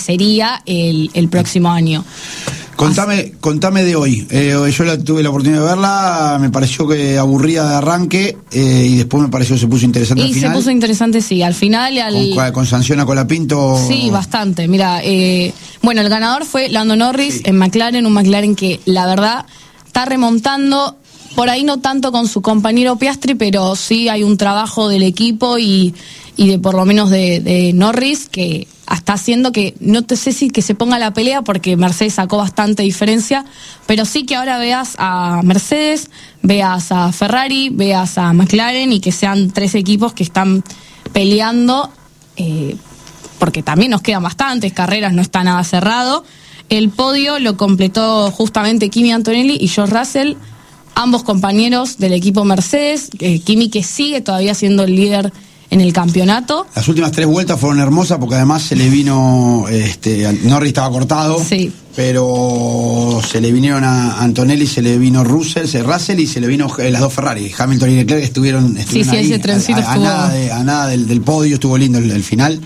sería el próximo año. Contame de hoy. Yo tuve la oportunidad de verla, me pareció que aburrida de arranque, y después me pareció que se puso interesante al final. Y se puso interesante, sí. Al final... Con sanción a Colapinto... Sí, bastante. Mira, bueno, el ganador fue Lando Norris en McLaren, un McLaren que, la verdad, está remontando, por ahí no tanto con su compañero Piastri, pero sí hay un trabajo del equipo y de por lo menos de Norris que está haciendo que, no te sé si que se ponga la pelea porque Mercedes sacó bastante diferencia, pero sí que ahora veas a Mercedes, veas a Ferrari, veas a McLaren y que sean 3 equipos que están peleando, porque también nos quedan bastantes carreras, no está nada cerrado. El podio lo completó justamente Kimi Antonelli y George Russell, ambos compañeros del equipo Mercedes, Kimi que sigue todavía siendo el líder en el campeonato. Las últimas 3 vueltas fueron hermosas porque además se le vino, Norris estaba cortado, sí, pero se le vinieron a Antonelli, se le vino Russell y se le vino las 2 Ferrari, Hamilton y Leclerc, que estuvieron sí, ahí, ese trencito a nada del podio, estuvo lindo el final.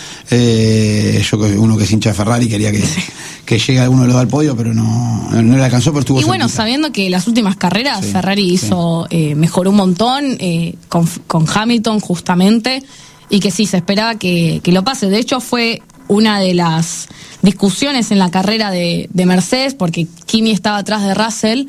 Yo, uno que es hincha de Ferrari, quería que llegue alguno de los dos al podio, pero no le alcanzó, pero estuvo. Y bueno, cerquita, sabiendo que las últimas carreras Ferrari hizo, mejoró un montón con Hamilton justamente, y que sí, se esperaba que lo pase. De hecho, fue una de las discusiones en la carrera de Mercedes, porque Kimi estaba atrás de Russell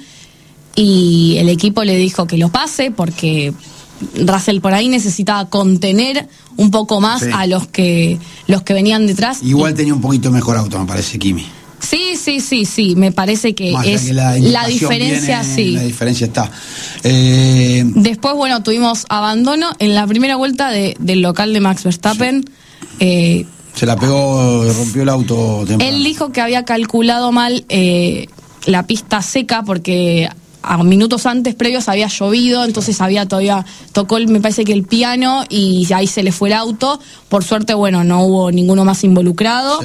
y el equipo le dijo que lo pase porque Russell por ahí necesitaba contener un poco más a los que venían detrás. Igual tenía un poquito mejor auto, me parece, Kimi. Sí, me parece que más es que la diferencia, viene, sí. La diferencia está. Después, bueno, tuvimos abandono en la primera vuelta del local de Max Verstappen. Sí. Se la pegó, rompió el auto temprano. Él dijo que había calculado mal la pista seca porque a minutos antes previos había llovido, entonces tocó me parece que el piano y ahí se le fue el auto. Por suerte, bueno, no hubo ninguno más involucrado.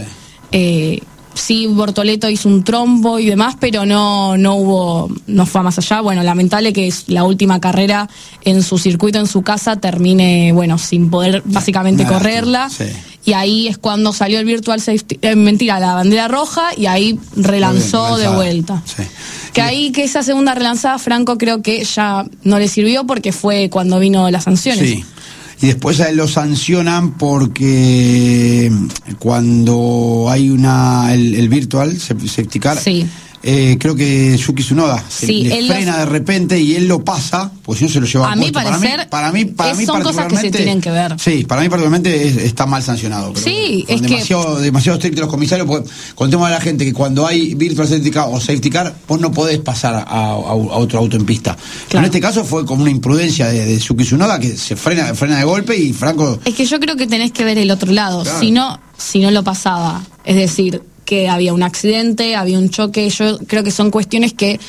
Sí, Bortoleto hizo un trombo y demás, pero no fue más allá. Bueno, lamentable que es la última carrera en su circuito, en su casa, termine, bueno, sin poder básicamente correrla. Sí. Y ahí es cuando salió el virtual safety, la bandera roja, y ahí relanzó de vuelta. Sí. Que esa segunda relanzada, Franco creo que ya no le sirvió porque fue cuando vino las sanciones. Sí. Y después a él lo sancionan porque cuando hay el virtual safety car, sí, creo que Yuki Tsunoda le frena de repente y él lo pasa, pues si no se lo lleva a mí parecer, para mí son cosas que se tienen que ver. Sí, para mí particularmente está mal sancionado. Pero sí, es demasiado estrictos los comisarios, porque contemos a la gente que cuando hay virtual safety car o safety car, vos no podés pasar a otro auto en pista. Claro. Pero en este caso fue como una imprudencia de Yuki Tsunoda que se frena de golpe y Franco... Es que yo creo que tenés que ver el otro lado, claro. Si no lo pasaba, es decir, que había un accidente, había un choque. Yo creo que son cuestiones que,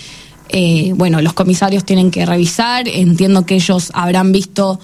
los comisarios tienen que revisar. Entiendo que ellos habrán visto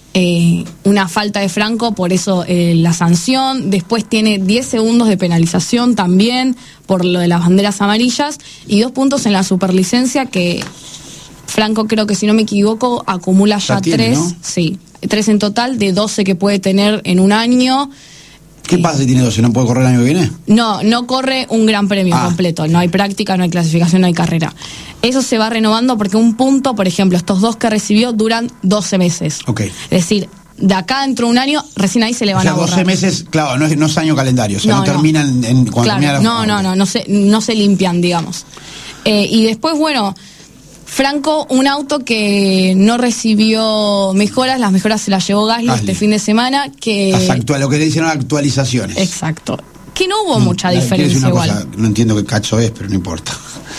una falta de Franco, por eso la sanción. Después tiene 10 segundos de penalización también por lo de las banderas amarillas y 2 puntos en la superlicencia que Franco, creo que si no me equivoco, acumula ya 3, ¿no? Sí, 3 en total de 12 que puede tener en un año. ¿Qué pasa si tiene 12? ¿No puede correr el año que viene? No corre un gran premio completo. No hay práctica, no hay clasificación, no hay carrera. Eso se va renovando porque un punto, por ejemplo, estos 2 que recibió duran 12 meses. Okay. Es decir, de acá dentro de un año, recién ahí se le van a borrar. 12 meses, claro, no es año calendario. O sea, no terminan cuando termina la... No se limpian, digamos. Y después, bueno... Franco, un auto que no recibió mejoras, las mejoras se las llevó Gasly este fin de semana. Lo que le hicieron actualizaciones. Exacto. Que no hubo mucha diferencia igual. Cosa, no entiendo qué cacho es, pero no importa.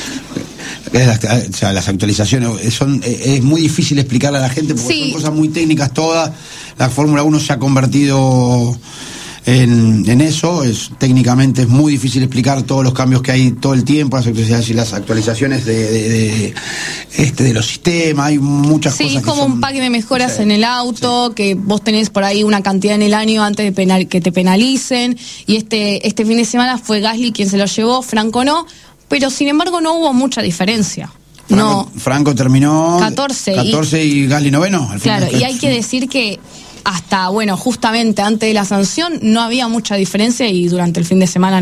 Las actualizaciones es muy difícil explicarle a la gente porque son cosas muy técnicas todas. La Fórmula 1 se ha convertido en eso, técnicamente es muy difícil explicar todos los cambios que hay todo el tiempo, las actualizaciones de los sistemas, hay muchas cosas. Sí, es como un pack de mejoras en el auto, que vos tenés por ahí una cantidad en el año antes de que te penalicen, y este fin de semana fue Gasly quien se lo llevó, Franco no, pero sin embargo no hubo mucha diferencia. Franco terminó 14 y Gasly noveno. Claro, y hay que decir que hasta, justamente antes de la sanción no había mucha diferencia y durante el fin de semana